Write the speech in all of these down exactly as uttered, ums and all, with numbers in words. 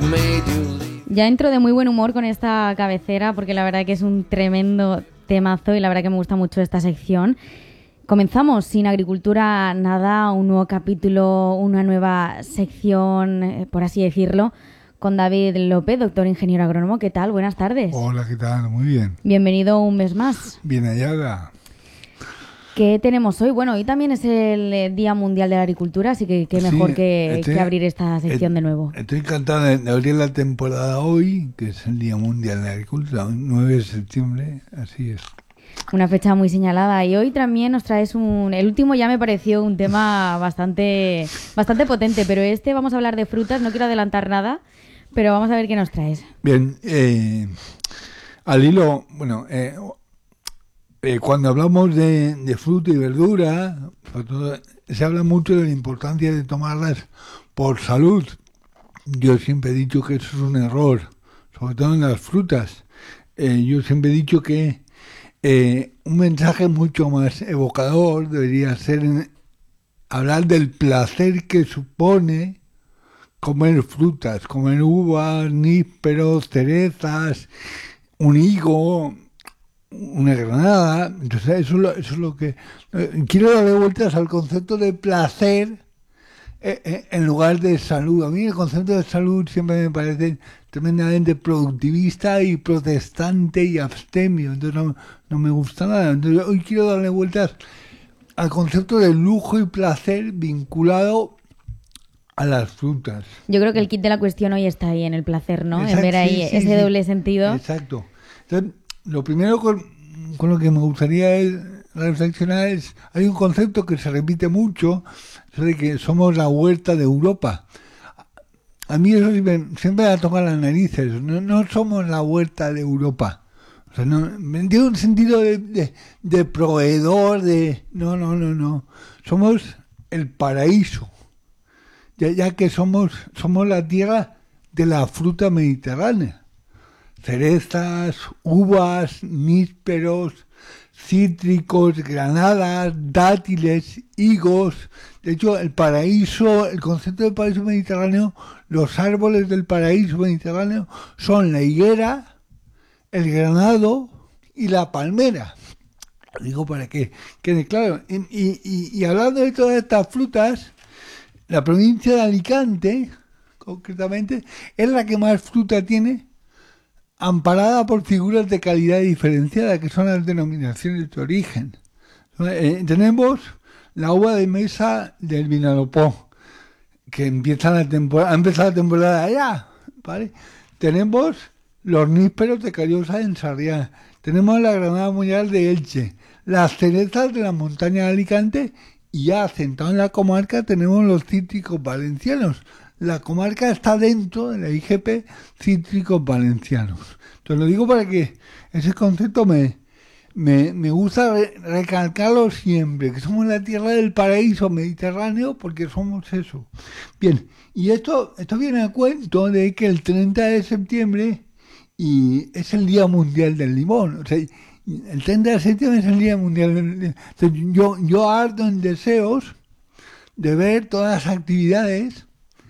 Ya entro de muy buen humor con esta cabecera porque la verdad que es un tremendo temazo y la verdad que me gusta mucho esta sección. Comenzamos Sin Agricultura Nada, un nuevo capítulo, una nueva sección, eh, por así decirlo, con David López, doctor ingeniero agrónomo. ¿Qué tal? Buenas tardes. Hola, ¿qué tal? Muy bien. Bienvenido un mes más. Bien hallada. ¿Qué tenemos hoy? Bueno, hoy también es el Día Mundial de la Agricultura, así que qué mejor sí, que, estoy, que abrir esta sección et, de nuevo. Estoy encantado de, de abrir la temporada hoy, que es el Día Mundial de la Agricultura, nueve de septiembre, así es. Una fecha muy señalada. Y hoy también nos traes un... El último ya me pareció un tema bastante, bastante potente, pero este vamos a hablar de frutas, no quiero adelantar nada, pero vamos a ver qué nos traes. Bien, eh, al hilo, bueno... Eh, Eh, cuando hablamos de, de fruta y verdura, sobre todo, se habla mucho de la importancia de tomarlas por salud. Yo siempre he dicho que eso es un error, sobre todo en las frutas. Eh, yo siempre he dicho que eh, un mensaje mucho más evocador debería ser en, hablar del placer que supone comer frutas, comer uvas, nísperos, cerezas, un higo, una granada. Entonces eso es lo, eso es lo que eh, quiero darle vueltas al concepto de placer eh, eh, en lugar de salud. A mí el concepto de salud siempre me parece tremendamente productivista y protestante y abstemio, entonces no, no me gusta nada. Entonces hoy quiero darle vueltas al concepto de lujo y placer vinculado a las frutas. Yo creo que el kit de la cuestión hoy está ahí en el placer, ¿no? Exacto, en ver ahí sí, sí, ese sí. doble sentido. Exacto. Entonces, lo primero con, con lo que me gustaría es reflexionar es, hay un concepto que se repite mucho, eso de que somos la huerta de Europa. A mí eso siempre, siempre me toca las narices, no, no somos la huerta de Europa. O sea, no, tiene un sentido de, de, de proveedor, de... No, no, no, no. Somos el paraíso, ya, ya que somos, somos la tierra de la fruta mediterránea. Cerezas, uvas, nísperos, cítricos, granadas, dátiles, higos. De hecho, el paraíso, el concepto del paraíso mediterráneo, los árboles del paraíso mediterráneo son la higuera, el granado y la palmera. Lo digo para que quede claro. Y, y, y hablando de todas estas frutas, la provincia de Alicante, concretamente, es la que más fruta tiene, amparada por figuras de calidad diferenciada, que son las denominaciones de origen. Eh, tenemos la uva de mesa del Vinalopó, que empieza la temporada, ha empezado la temporada ya, ¿vale? Tenemos los nísperos de Callosa en Sarriá, tenemos la granada mundial de Elche, las cerezas de la montaña de Alicante, y ya asentado en la comarca tenemos los cítricos valencianos. La comarca está dentro de la I G P Cítricos Valencianos. Entonces lo digo para que ese concepto me, me, me gusta re, recalcarlo siempre, que somos la tierra del paraíso mediterráneo porque somos eso. Bien, y esto, esto viene a cuento de que el treinta de septiembre y es el Día Mundial del Limón. O sea, el treinta de septiembre es el Día Mundial del Limón. Entonces, yo, yo ardo en deseos de ver todas las actividades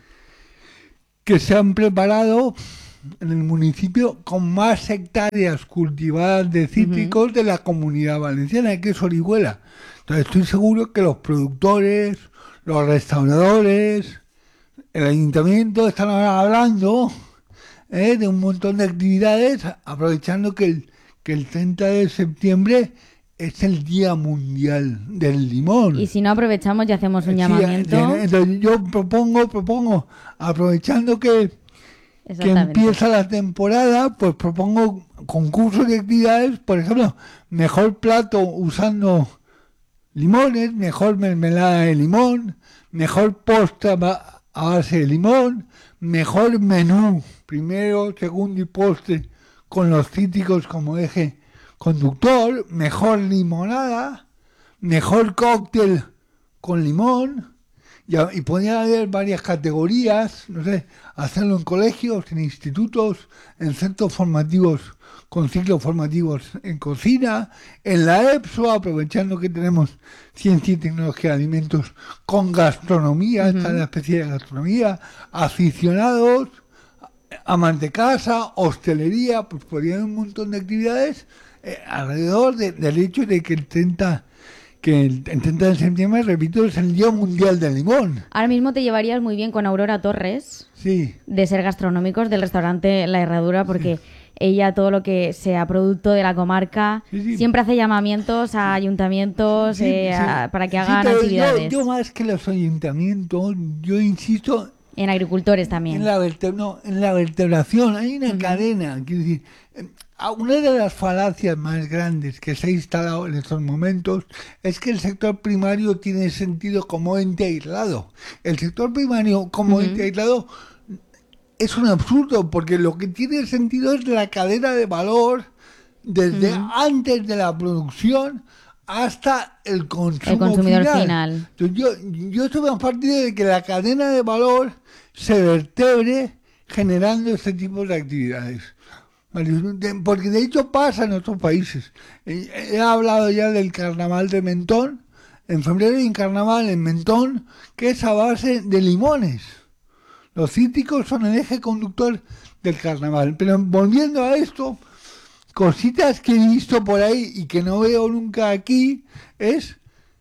que se han preparado en el municipio con más hectáreas cultivadas de cítricos uh-huh. de la Comunidad Valenciana, que es Orihuela. Entonces estoy seguro que los productores, los restauradores, el ayuntamiento están ahora hablando eh, de un montón de actividades, aprovechando que el, que el treinta de septiembre es el Día Mundial del Limón. Y si no aprovechamos y hacemos un sí, llamamiento. Entonces yo propongo, propongo, aprovechando que, que empieza la temporada, pues propongo concursos de actividades, por ejemplo, mejor plato usando limones, mejor mermelada de limón, mejor postre a base de limón, mejor menú, primero, segundo y postre, con los cítricos como eje conductor, mejor limonada, mejor cóctel con limón, y, y podría haber varias categorías, no sé, hacerlo en colegios, en institutos, en centros formativos, con ciclos formativos en cocina, en la EPSO, aprovechando que tenemos ciencia y tecnología de alimentos con gastronomía, uh-huh. está en la especie de gastronomía, aficionados amas de casa, hostelería, pues podría haber un montón de actividades eh, alrededor de, del hecho de que el treinta que el, el treinta de septiembre, repito, es el Día Mundial del Limón. Ahora mismo te llevarías muy bien con Aurora Torres, sí. de Ser Gastronómicos, del restaurante La Herradura, porque sí. ella todo lo que sea producto de la comarca sí, sí. siempre hace llamamientos a ayuntamientos sí, eh, sí. A, para que hagan sí, actividades. Yo, yo más que los ayuntamientos, yo insisto... En agricultores también. En la, vertebra, no, en la vertebración hay una uh-huh. cadena, quiero decir... Una de las falacias más grandes que se ha instalado en estos momentos es que el sector primario tiene sentido como ente aislado. El sector primario como uh-huh. ente aislado es un absurdo, porque lo que tiene sentido es la cadena de valor desde uh-huh. antes de la producción hasta el consumo el consumidor final. final. Entonces yo, yo estoy a partir de que la cadena de valor se vertebre generando este tipo de actividades. Porque de hecho pasa en otros países. He hablado ya del carnaval de Mentón. En febrero hay un carnaval en Mentón que es a base de limones. Los cítricos son el eje conductor del carnaval. Pero volviendo a esto, cositas que he visto por ahí y que no veo nunca aquí, es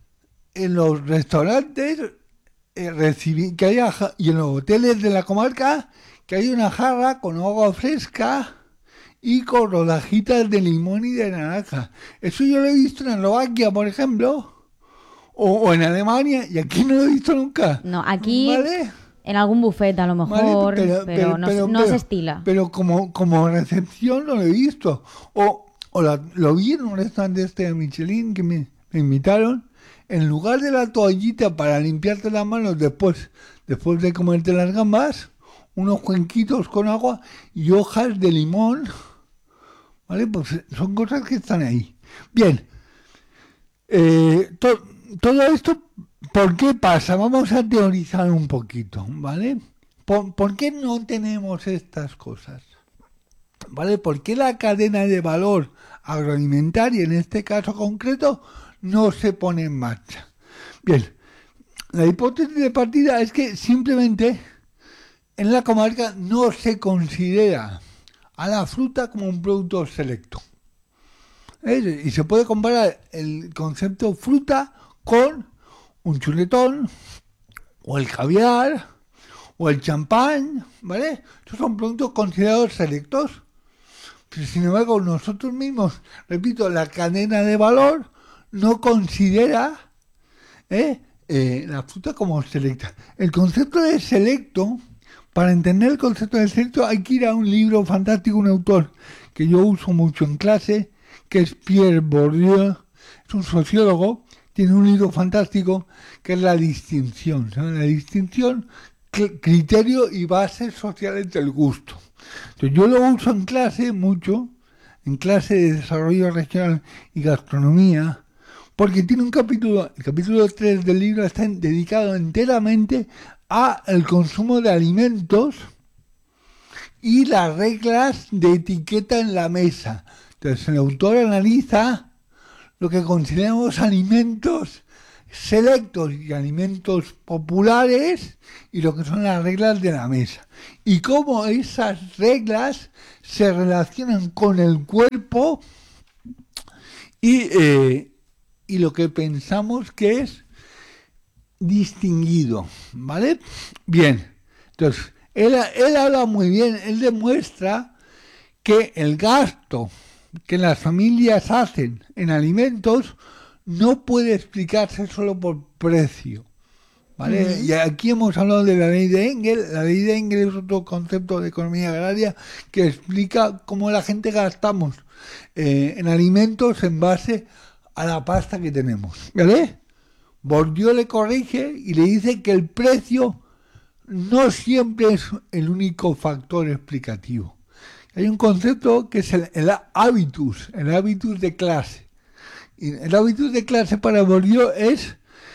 en los restaurantes eh, recibir, que haya, y en los hoteles de la comarca, que hay una jarra con agua fresca y con rodajitas de limón y de naranja. Eso yo lo he visto en Eslovaquia, por ejemplo, o, o en Alemania, y aquí no lo he visto nunca. No, aquí ¿vale? En algún buffet a lo mejor, vale, pero, pero, pero, no, pero, no pero, se estila. Pero como, como recepción no lo he visto. O, o la, lo vi en un restaurante este de Michelin que me, me invitaron, en lugar de la toallita para limpiarte las manos después, después de comerte las gambas, unos cuenquitos con agua y hojas de limón. ¿Vale? Pues son cosas que están ahí. Bien. Eh, to, todo esto, ¿por qué pasa? Vamos a teorizar un poquito, ¿vale? ¿Por, ¿Por qué no tenemos estas cosas? ¿Vale? ¿Por qué la cadena de valor agroalimentaria, en este caso concreto, no se pone en marcha? Bien. La hipótesis de partida es que simplemente en la comarca no se considera a la fruta como un producto selecto. ¿Eh? Y se puede comparar el concepto fruta con un chuletón, o el caviar, o el champán, ¿vale? Estos son productos considerados selectos. Pero sin embargo, nosotros mismos, repito, la cadena de valor no considera ¿eh? Eh, la fruta como selecta. El concepto de selecto, para entender el concepto de selecto hay que ir a un libro fantástico, un autor que yo uso mucho en clase, que es Pierre Bourdieu, es un sociólogo, tiene un libro fantástico que es La distinción, ¿sabes? La distinción, criterio y bases sociales del gusto. Entonces, yo lo uso en clase mucho, en clase de desarrollo regional y gastronomía, porque tiene un capítulo, el capítulo tres del libro está dedicado enteramente al consumo de alimentos y las reglas de etiqueta en la mesa. Entonces el autor analiza lo que consideramos alimentos selectos y alimentos populares y lo que son las reglas de la mesa. Y cómo esas reglas se relacionan con el cuerpo y, eh, y lo que pensamos que es distinguido, ¿vale? Bien, entonces él, él habla muy bien, él demuestra que el gasto que las familias hacen en alimentos no puede explicarse solo por precio, ¿vale? Uh-huh. Y aquí hemos hablado de la ley de Engels. La ley de Engels es otro concepto de economía agraria que explica cómo la gente gastamos eh, en alimentos en base a la pasta que tenemos, ¿vale? Bourdieu le corrige y le dice que el precio no siempre es el único factor explicativo. Hay un concepto que es el, el hábitus, el hábitus de clase. Y el hábitus de clase para Bourdieu es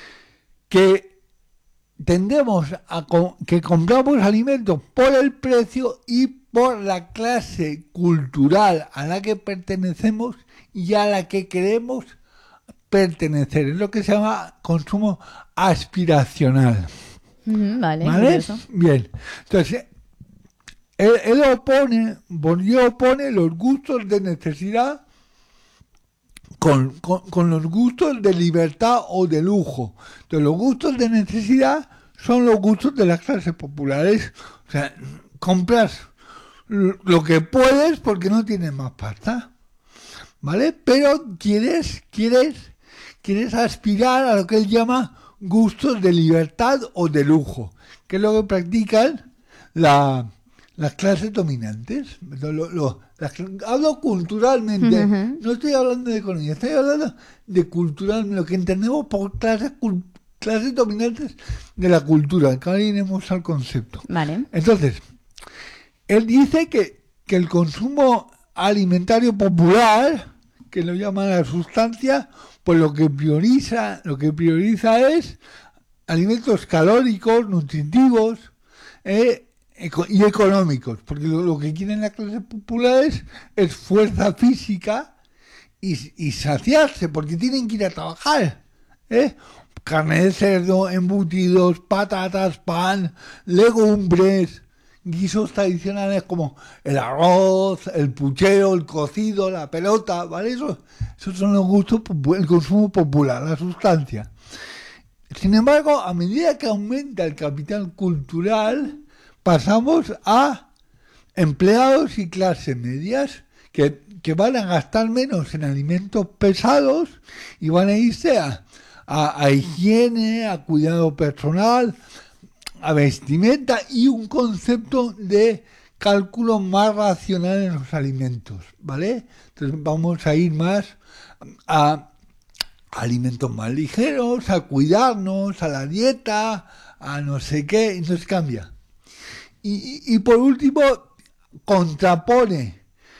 que tendemos a co- que compramos alimentos por el precio y por la clase cultural a la que pertenecemos y a la que queremos pertenecer. Es lo que se llama consumo aspiracional. Mm, vale, ¿Vale? Bien. Entonces, él, él opone, Bourdieu opone los gustos de necesidad con, con, con los gustos de libertad o de lujo. Entonces, los gustos de necesidad son los gustos de las clases populares. O sea, compras lo que puedes porque no tienes más pasta, ¿vale? Pero quieres, quieres, quieres aspirar a lo que él llama gustos de libertad o de lujo, que es lo que practican la, las clases dominantes. Lo, lo, las, hablo culturalmente, uh-huh. No estoy hablando de economía, estoy hablando de cultural, lo que entendemos por clases, clases dominantes de la cultura, que ahora iremos al concepto. Vale. Entonces, él dice que, que el consumo alimentario popular, que lo llaman la sustancia, pues lo que prioriza, lo que prioriza es alimentos calóricos, nutritivos eh, eco- y económicos, porque lo, lo que quieren las clases populares es fuerza física y, y saciarse, porque tienen que ir a trabajar, ¿eh? Carne de cerdo, embutidos, patatas, pan, legumbres, guisos tradicionales como el arroz, el puchero, el cocido, la pelota, ¿vale? Eso, esos son los gustos, el consumo popular, la sustancia. Sin embargo, a medida que aumenta el capital cultural, pasamos a empleados y clases medias que, que van a gastar menos en alimentos pesados y van a irse a, a, a higiene, a cuidado personal, a vestimenta y un concepto de cálculo más racional en los alimentos, ¿vale? Entonces vamos a ir más a alimentos más ligeros, a cuidarnos, a la dieta, a no sé qué, entonces cambia. Y, y, y por último, contrapone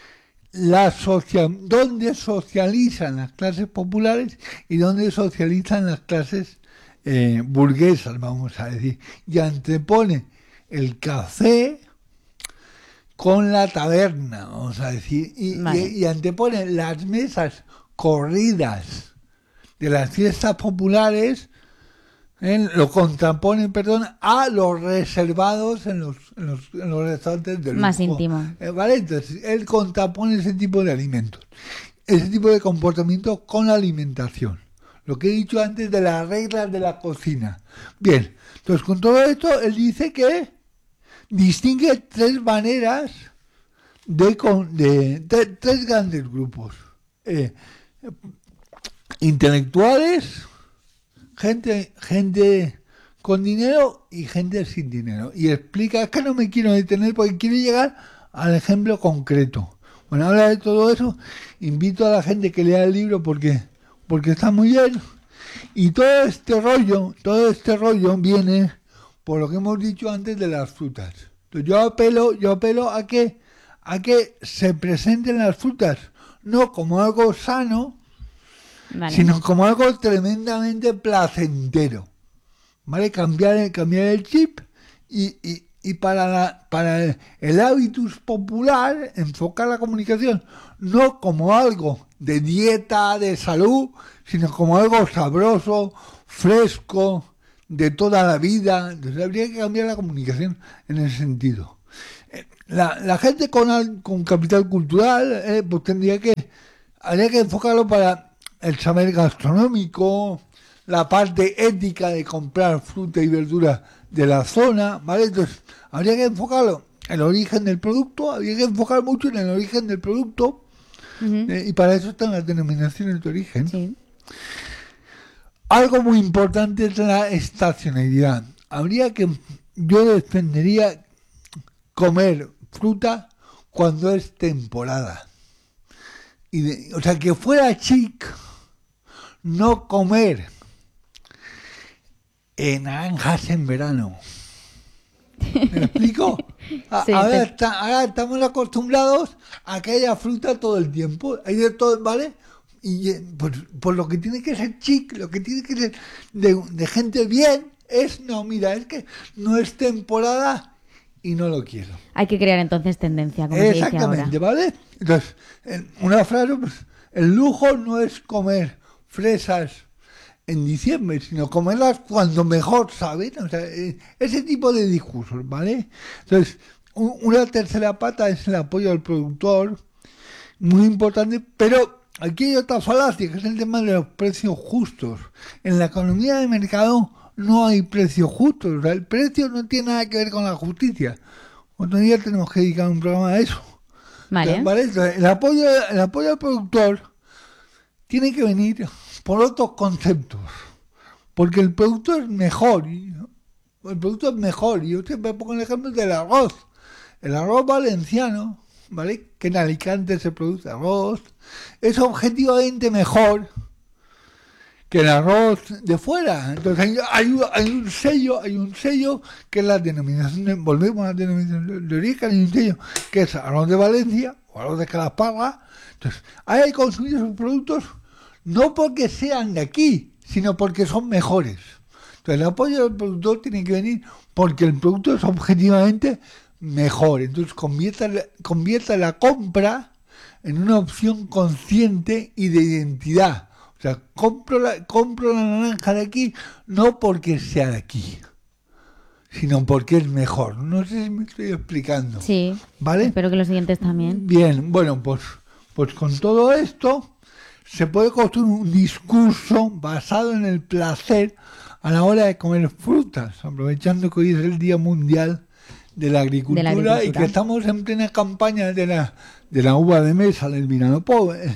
la social, dónde socializan las clases populares y dónde socializan las clases Eh, burguesas, vamos a decir, y antepone el café con la taberna, vamos a decir, y, vale. y, y antepone las mesas corridas de las fiestas populares, eh, lo contrapone, perdón, a los reservados en los, en los, en los restaurantes de lujo. Más íntimo. Eh, ¿vale? Entonces, él contrapone ese tipo de alimentos, ese tipo de comportamiento con la alimentación. Lo que he dicho antes de las reglas de la cocina. Bien, entonces con todo esto, él dice que distingue tres maneras de, de, de tres grandes grupos. Eh, intelectuales, gente, gente con dinero y gente sin dinero. Y explica, es que no me quiero detener porque quiero llegar al ejemplo concreto. Bueno, habla de todo eso. Invito a la gente que lea el libro porque... porque está muy bien, y todo este rollo, todo este rollo viene por lo que hemos dicho antes de las frutas. Entonces yo apelo, yo apelo a que, a que se presenten las frutas, no como algo sano, vale. Sino como algo tremendamente placentero, ¿vale? Cambiar, cambiar el chip y, y, y para, la, para el, el hábitus popular, enfocar la comunicación no como algo de dieta, de salud, sino como algo sabroso, fresco, de toda la vida. Entonces habría que cambiar la comunicación en ese sentido. La, la gente con, con capital cultural, eh, pues tendría que, habría que enfocarlo para el saber gastronómico, la parte ética de comprar fruta y verdura de la zona, ¿vale? Entonces habría que enfocarlo en el origen del producto, habría que enfocar mucho en el origen del producto. Uh-huh. Eh, y para eso están las denominaciones de origen. Sí. Algo muy importante es la estacionalidad. Habría que, yo defendería comer fruta cuando es temporada. Y de, o sea, que fuera chic no comer eh, naranjas en verano. ¿Me explico? A, sí, ahora, está, ahora estamos acostumbrados a que haya fruta todo el tiempo, hay de todo, ¿vale? Y pues, pues lo que tiene que ser chic, lo que tiene que ser de, de gente bien, es, no, mira, es que no es temporada y no lo quiero. Hay que crear entonces tendencia, como se dice ahora. Exactamente, ¿vale? Entonces, una frase, pues, el lujo no es comer fresas en diciembre, sino comerlas cuando mejor saben, o sea, ese tipo de discursos, ¿vale? Entonces, una tercera pata es el apoyo al productor, muy importante, pero aquí hay otra falacia, que es el tema de los precios justos. En la economía de mercado no hay precios justos, o sea, el precio no tiene nada que ver con la justicia. Otro día tenemos que dedicar un programa a eso. Vale. ¿Vale? El apoyo, el apoyo al productor tiene que venir por otros conceptos, porque el producto es mejor, el producto es mejor, y yo siempre pongo el ejemplo del arroz. El arroz valenciano, ¿vale? Que en Alicante se produce arroz, es objetivamente mejor que el arroz de fuera. Entonces hay, hay, hay un sello, hay un sello que es la denominación, de, volvemos a la denominación de origen, hay un sello que es arroz de Valencia o arroz de Calasparra. Entonces hay que consumir sus productos no porque sean de aquí, sino porque son mejores. Entonces el apoyo del productor tiene que venir porque el producto es objetivamente mejor. Entonces convierte, convierte la compra en una opción consciente y de identidad. O sea, compro la, compro la naranja de aquí no porque sea de aquí, sino porque es mejor. No sé si me estoy explicando. Sí, ¿vale? Espero que los siguientes también. Bien, bueno, pues, pues con todo esto se puede construir un discurso basado en el placer a la hora de comer frutas, aprovechando que hoy es el Día Mundial de la Agricultura, de la agricultura. Y que estamos en plena campaña de la, de la uva de mesa, del vinano pobre,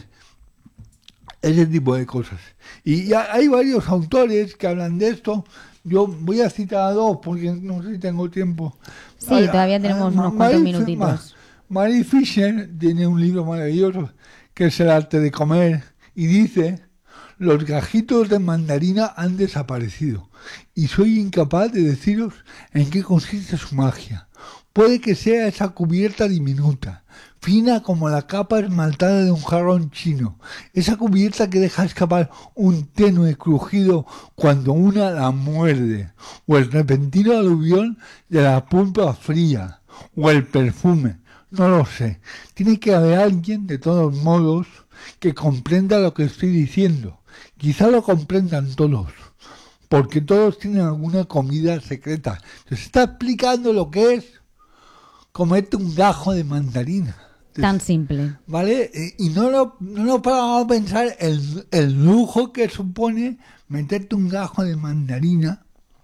ese tipo de cosas. Y ya hay varios autores que hablan de esto. Yo voy a citar a dos porque no sé si tengo tiempo. Sí, a, todavía tenemos a, unos a, cuantos Mary, minutitos. Mary Fisher tiene un libro maravilloso que es El arte de comer y dice: los gajitos de mandarina han desaparecido y soy incapaz de deciros en qué consiste su magia. Puede que sea esa cubierta diminuta, fina como la capa esmaltada de un jarrón chino, esa cubierta que deja escapar un tenue crujido cuando una la muerde, o el repentino aluvión de la pulpa fría, o el perfume, no lo sé. Tiene que haber alguien, de todos modos, que comprenda lo que estoy diciendo. Quizá lo comprendan todos, porque todos tienen alguna comida secreta. Se está explicando lo que es comerte un gajo de mandarina. Entonces, tan simple. ¿Vale? Y no lo, no lo paramos a pensar el, el lujo que supone meterte un gajo de mandarina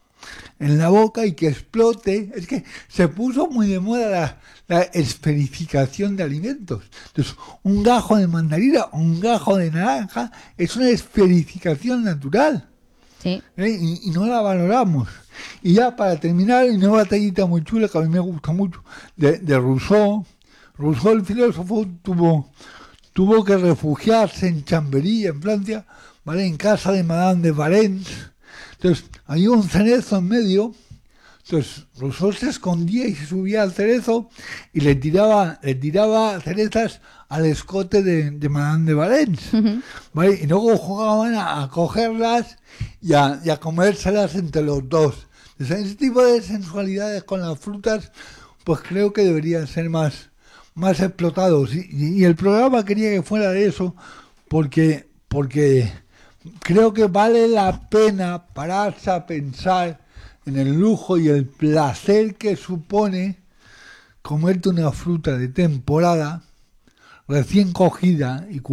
en la boca y que explote. Es que se puso muy de moda la, la esferificación de alimentos. Entonces, un gajo de mandarina o un gajo de naranja es una esferificación natural. Sí. ¿Eh? Y, y no la valoramos. Y ya para terminar, una batallita muy chula que a mí me gusta mucho, de, de Rousseau. Rousseau, el filósofo, tuvo, tuvo que refugiarse en Chambéry, en Francia, ¿vale? En casa de Madame de Valence. Entonces, había un cerezo en medio. Entonces, Rousseau se escondía y se subía al cerezo y le tiraba, le tiraba cerezas al escote de, de Madame de Valence. Uh-huh. ¿Vale? Y luego jugaban a, a cogerlas y a, y a comérselas entre los dos. Entonces, ese tipo de sensualidades con las frutas, pues creo que deberían ser más, más explotados. Y, y, y el programa quería que fuera de eso porque, porque creo que vale la pena pararse a pensar en el lujo y el placer que supone comerte una fruta de temporada recién cogida y